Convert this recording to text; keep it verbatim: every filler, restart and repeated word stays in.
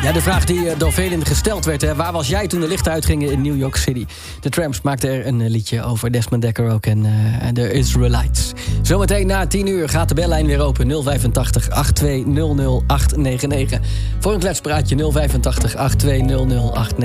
Ja, de vraag die uh, door velen gesteld werd, hè, waar was jij toen de lichten uitgingen in New York City? De Tramps maakten er een uh, liedje over, Desmond Dekker ook en uh, de Israelites. Zometeen na tien uur gaat de bellijn weer open, nul vijfentachtig, acht twee nul nul, acht negen negen. Voor een kletspraatje nul vijfentachtig, acht twee nul nul, acht negen negen.